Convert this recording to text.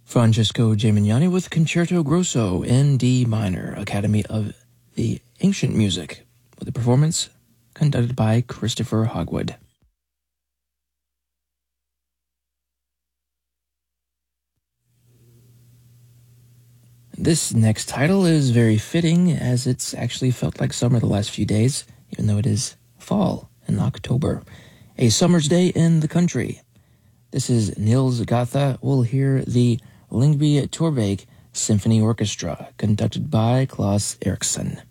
Francesco Gimignani with Concerto Grosso in D minor, Academy of the Ancient Music, with a performance conducted by Christopher Hogwood. This next title is very fitting, as it's actually felt like summer the last few days, even though it is fall in October. A Summer's Day in the Country. This is Nils Gotha. We'll hear the Lyngby Torvik Symphony Orchestra, conducted by Claes Eriksson.